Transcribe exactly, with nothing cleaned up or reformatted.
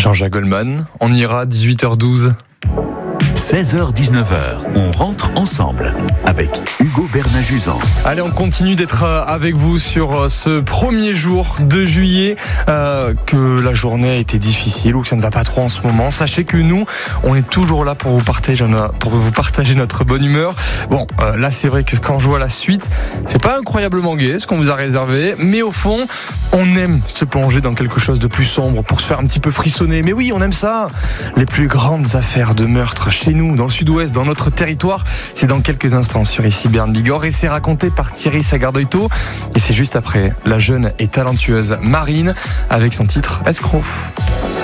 Jean-Jacques Goldman. On ira dix-huit heures douze. seize heures dix-neuf heures, on rentre ensemble avec Hugo Bernajuzan. Allez, on continue d'être avec vous sur ce premier jour de juillet, euh, que la journée a été difficile ou que ça ne va pas trop en ce moment. Sachez que nous, on est toujours là pour vous partager, pour vous partager notre bonne humeur. Bon, euh, là c'est vrai que quand je vois la suite, c'est pas incroyablement gai ce qu'on vous a réservé, mais au fond, on aime se plonger dans quelque chose de plus sombre pour se faire un petit peu frissonner. Mais oui, on aime ça. Les plus grandes affaires de meurtre chez nous, dans le sud-ouest, dans notre territoire, c'est dans quelques instants sur Ici Berne Bigorre et c'est raconté par Thierry Sagardoito et c'est juste après la jeune et talentueuse Marine avec son titre Escroc.